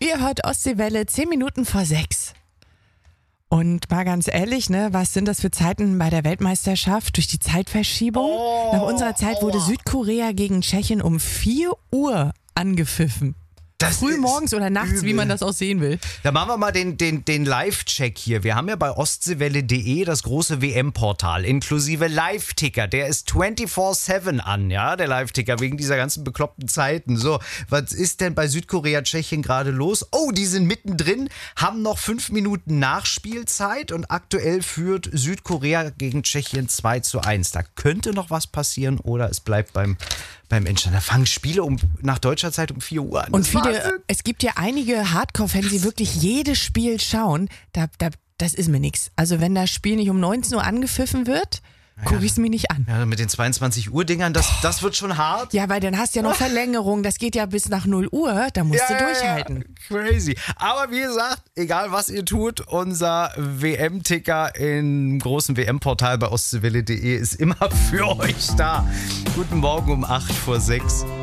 Ihr hört Ostseewelle 10 Minuten vor 6. Und mal ganz ehrlich, ne, was sind das für Zeiten bei der Weltmeisterschaft durch die Zeitverschiebung? Nach unserer Zeit wurde Südkorea gegen Tschechien um 4 Uhr angepfiffen. Früh morgens oder nachts, übel. Wie man das auch sehen will. Da machen wir mal den Live-Check hier. Wir haben ja bei ostseewelle.de das große WM-Portal inklusive Live-Ticker. Der ist 24/7 an, ja, der Live-Ticker, wegen dieser ganzen bekloppten Zeiten. So, was ist denn bei Südkorea, Tschechien gerade los? Oh, die sind mittendrin, haben noch 5 Minuten Nachspielzeit und aktuell führt Südkorea gegen Tschechien 2:1. Da könnte noch was passieren oder es bleibt beim Endstand. Da fangen Spiele nach deutscher Zeit um 4 Uhr an. Und es gibt ja einige Hardcore-Fans, die wirklich jedes Spiel schauen. Das ist mir nichts. Also wenn das Spiel nicht um 19 Uhr angepfiffen wird, gucke ich es mir nicht an. Ja, mit den 22 Uhr Dingern, das wird schon hart. Ja, weil dann hast du ja noch Verlängerung. Das geht ja bis nach 0 Uhr. Da musst du durchhalten. Ja, crazy. Aber wie gesagt, egal was ihr tut, unser WM-Ticker im großen WM-Portal bei ostseewelle.de ist immer für euch da. Guten Morgen um 8 vor 6.